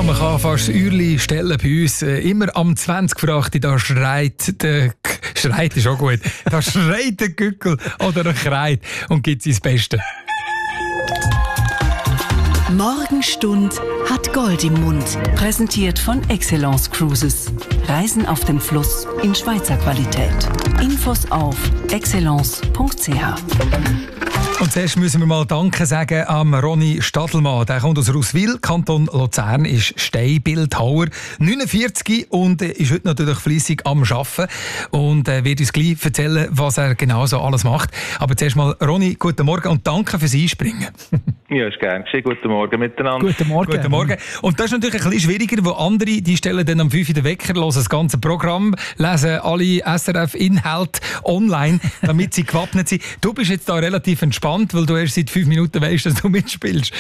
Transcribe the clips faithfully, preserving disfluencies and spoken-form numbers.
man kann fast das Uhrli stellen bei uns. Äh, immer am zwanzig vor acht, da schreit der... Schreit ist auch gut. Da schreit der Gückel oder er schreit und gibt sein Bestes. Morgenstund hat Gold im Mund. Präsentiert von Excellence Cruises. Reisen auf dem Fluss in Schweizer Qualität. Infos auf excellence punkt c h. Und zuerst müssen wir mal Danke sagen am Ronny Stadelmann. Der kommt aus Ruswil, Kanton Luzern, ist Steinbildhauer, neunundvierzig und ist heute natürlich fleissig am Arbeiten und äh, wird uns gleich erzählen, was er genau so alles macht. Aber zuerst mal, Ronny, guten Morgen und danke fürs Einspringen. Ja, ist gern geschehen. Guten Morgen miteinander. Guten Morgen. Guten Morgen. Und das ist natürlich ein bisschen schwieriger, wo andere, die stellen dann am fünf Uhr den Wecker, hören das ganze Programm, lesen alle S R F-Inhalte online, damit sie gewappnet sind. Du bist jetzt da relativ entspannt, weil du erst seit fünf Minuten weißt, dass du mitspielst.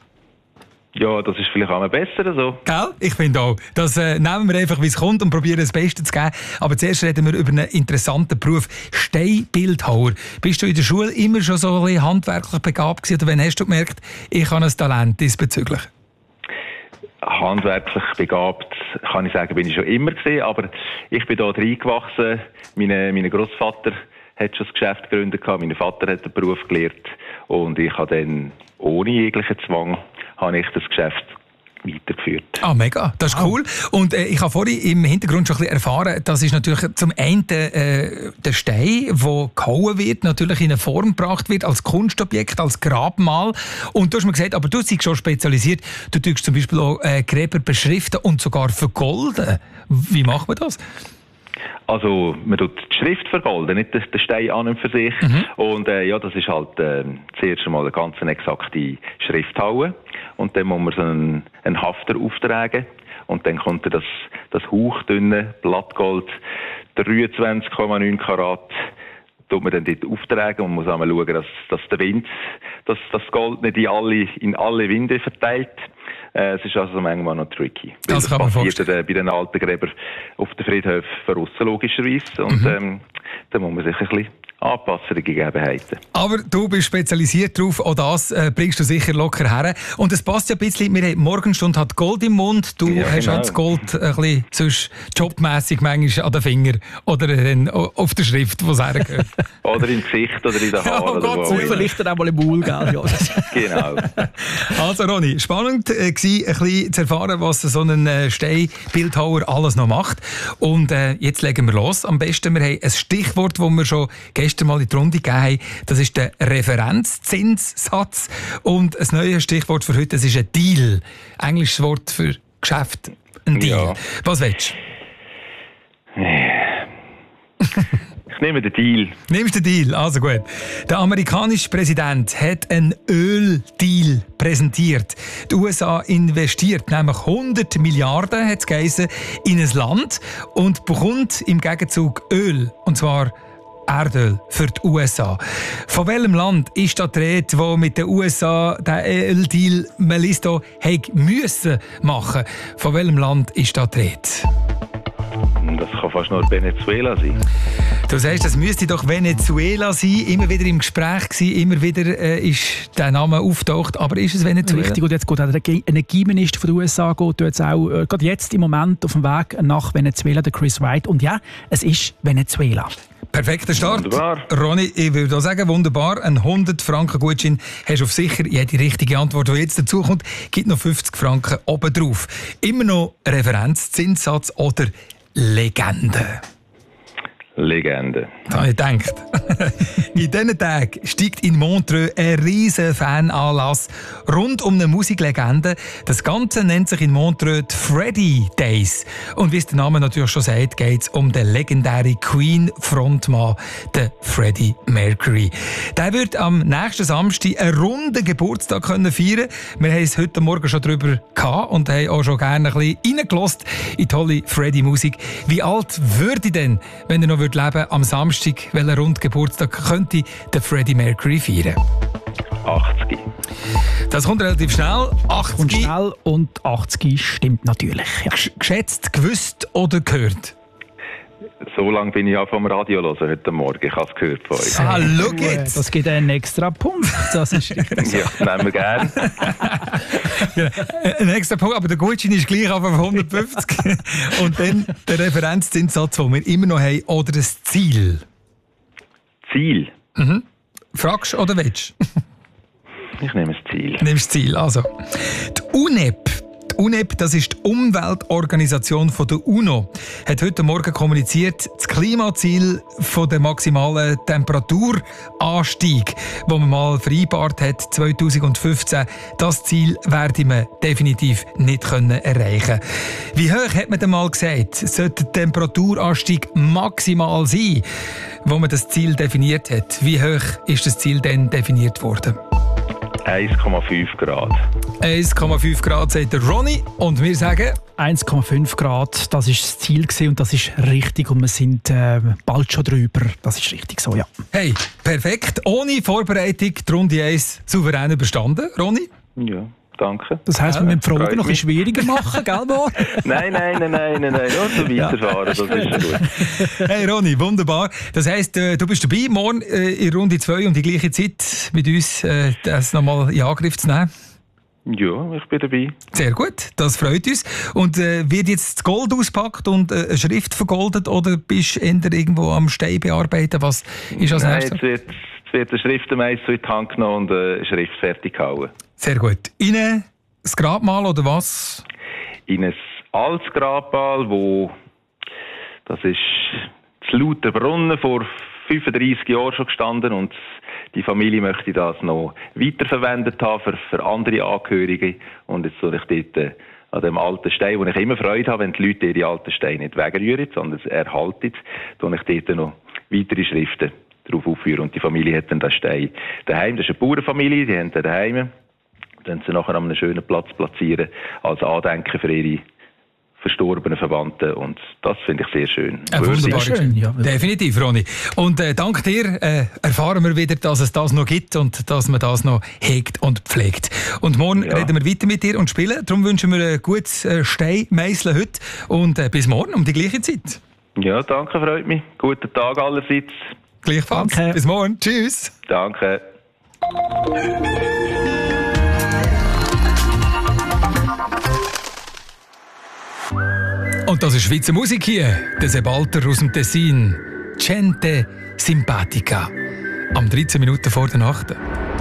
Ja, das ist vielleicht auch mal besser so. Gell? Ich finde auch. Das äh, nehmen wir einfach, wie es kommt und probieren das Beste zu geben. Aber zuerst reden wir über einen interessanten Beruf. Steinbildhauer. Bist du in der Schule immer schon so ein bisschen handwerklich begabt gewesen? Oder wann hast du gemerkt, ich habe ein Talent diesbezüglich? Handwerklich begabt, kann ich sagen, bin ich schon immer gewesen. Aber ich bin da reingewachsen. Meine, mein Großvater hat schon das Geschäft gegründet, mein Vater hat den Beruf gelernt und ich habe dann ohne jeglichen Zwang habe ich das Geschäft weitergeführt. Ah, mega, das ist oh. cool. Und äh, ich habe vorhin im Hintergrund schon ein bisschen erfahren, das ist natürlich zum einen äh, der Stein, der gehauen wird, natürlich in eine Form gebracht wird, als Kunstobjekt, als Grabmal. Und du hast mir gesagt, aber du bist schon spezialisiert, du tust zum Beispiel auch äh, Gräber beschriften und sogar vergolden. Wie macht man das? Also, man tut die Schrift vergolden, nicht den Stein an und für sich. Mhm. Und äh, ja, das ist halt äh, zuerst einmal eine ganz exakte Schrift hauen. Und dann muss man so einen, einen Hafter auftragen. Und dann kommt das, das hauchdünne Blattgold, dreiundzwanzig Komma neun Karat, tut man dann dort auftragen und muss einmal schauen, dass, dass der Wind, dass das Gold nicht in alle, in alle Winde verteilt. Äh, es ist also manchmal noch tricky. Das, das kann man vorstellen. Passiert bei den alten Gräbern auf den Friedhöfen verrissen, logischerweise. Und mhm. ähm, da muss man sich ein bisschen anpassen an die Gegebenheiten. Aber du bist spezialisiert drauf, auch das äh, bringst du sicher locker her. Und es passt ja ein bisschen, wir haben Morgenstund hat Gold im Mund, du ja, hast genau. das Gold ein bisschen sonst jobmässig manchmal an den Finger oder dann auf der Schrift, wo es hergehört. Oder im Gesicht oder in den Haaren. Ja, oh Gott, so vielleicht dann auch mal im Maul, gell? Genau. Also Ronny, spannend äh, gewesen, ein bisschen zu erfahren, was so ein äh, Steinbildhauer alles noch macht. Und äh, jetzt legen wir los. Am besten, wir haben ein Stichwort, das wir schon gestern mal in die Runde gegeben haben. Das ist der Referenzzinssatz. Und ein neues Stichwort für heute, das ist ein Deal. Englisches Wort für Geschäft. Ein Deal. Ja. Was willst du? Ich nehme den Deal. Nimmst den Deal? Also gut. Der amerikanische Präsident hat einen Öldeal präsentiert. Die U S A investiert nämlich hundert Milliarden, hat es geheißen, in ein Land und bekommt im Gegenzug Öl. Und zwar Erdöl für die U S A. Von welchem Land ist da die Rede, wo mit den U S A den Öldeal Melisto müssen machen? Von welchem Land ist da die Rede? Das kann fast nur Venezuela sein. Du sagst, das müsste doch Venezuela sein. Immer wieder im Gespräch gewesen, immer wieder äh, ist der Name auftaucht. Aber ist es Venezuela? Richtig, und jetzt geht auch der Energieminister von den U S A geht jetzt auch äh, gerade jetzt im Moment auf dem Weg nach Venezuela, der Chris Wright. Und ja, es ist Venezuela. Perfekter Start. Wunderbar. Ronny, ich würde auch sagen, wunderbar. Ein hundert Franken Gutschein hast du auf sicher. Jede richtige Antwort, die jetzt dazu kommt, gibt noch fünfzig Franken obendrauf. Immer noch Referenzzinssatz oder Legende? Legende. Das habe ich gedacht. In diesen Tagen steigt in Montreux ein riesen Fananlass rund um eine Musiklegende. Das Ganze nennt sich in Montreux die Freddie Days. Und wie es der Name natürlich schon sagt, geht es um den legendären Queen-Frontmann, den Freddie Mercury. Der wird am nächsten Samstag einen runden Geburtstag können feiern. Wir haben es heute Morgen schon darüber gehabt und haben auch schon gerne ein bisschen reingelassen in tolle Freddie-Musik. Wie alt würde ich denn, wenn er noch leben am Samstag, welcher Rundgeburtstag könnte der Freddie Mercury feiern? achtzig. Das kommt relativ schnell. achtzig. Und schnell und achtzig stimmt natürlich. Ja. Geschätzt, gewusst oder gehört? So lange bin ich auch vom Radio hören heute Morgen. Ich habe es gehört von euch. Ah, schau jetzt. Das gibt einen extra Punkt. Das ist richtig. Ja, nehmen wir gerne. Ein extra Punkt, aber der Gutschein ist gleich auf hundertfünfzig. Und dann der Referenzzinssatz, den wir immer noch haben, oder das Ziel. Ziel? Mhm. Fragst du oder willst du? Ich nehme das Ziel. Nimmst das Ziel. Also, die U N E P. Die U N E P, das ist die Umweltorganisation von der UNO, hat heute Morgen kommuniziert, das Klimaziel von der maximalen Temperaturanstieg, das man mal vereinbart hat, zwanzig fünfzehn, das Ziel werden wir definitiv nicht können erreichen. Wie hoch hat man denn mal gesagt, sollte der Temperaturanstieg maximal sein, wo man das Ziel definiert hat? Wie hoch ist das Ziel denn definiert worden? eins Komma fünf Grad. eins Komma fünf Grad, sagt der Ronny. Und wir sagen... eins Komma fünf Grad, das war das Ziel gewesen, und das ist richtig. Und wir sind äh, bald schon drüber. Das ist richtig so, ja. Hey, perfekt. Ohne Vorbereitung die Runde eins souverän überstanden, Ronny? Ja, danke. Das heisst, wir müssen die Fragen noch ein bisschen schwieriger machen, gell, Mo? Nein, nein, nein, nein, nein, nein. Nur so weiterfahren, das ist schon gut. Hey Ronny, wunderbar. Das heisst, äh, du bist dabei, morgen äh, in Runde zwei um die gleiche Zeit mit uns äh, das nochmal in Angriff zu nehmen? Ja, ich bin dabei. Sehr gut, das freut uns. Und äh, wird jetzt das Gold auspackt und äh, eine Schrift vergoldet, oder bist du eher irgendwo am Stein bearbeiten? Was ist als Nein, nächstes? jetzt wird, jetzt wird der Schriftenmeister in die Hand genommen und äh, eine Schrift fertig gehauen. Sehr gut. Innen das Grabmal oder was? In ein altes Grabmal, wo das ist das Lauterbrunnen vor fünfunddreissig Jahren schon gestanden, und die Familie möchte das noch weiterverwendet haben für, für andere Angehörige. Und jetzt soll ich dort äh, an dem alten Stein, wo ich immer Freude habe, wenn die Leute ihre alten Steine nicht wegrühren, sondern es erhalten, tue ich dort noch weitere Schriften drauf aufführen. Und die Familie hat dann den Stein daheim. Das ist eine Bauernfamilie, die haben den daheim. Dann sie nachher an einem schönen Platz platzieren, als Andenken für ihre verstorbenen Verwandten. Und das finde ich sehr schön. Äh, wunderbar. Schön, ja. Definitiv, Ronny. Und äh, dank dir äh, erfahren wir wieder, dass es das noch gibt und dass man das noch hegt und pflegt. Und morgen Ja. reden wir weiter mit dir und spielen. Darum wünschen wir ein gutes äh, Steinmeisseln heute und äh, bis morgen um die gleiche Zeit. Ja, danke, freut mich. Guten Tag allerseits. Gleichfalls. Danke. Bis morgen. Tschüss. Danke. Und das ist Schweizer Musik hier. Der Sebalter aus dem Tessin. Gente Simpatica. Am dreizehn Minuten vor der Nacht.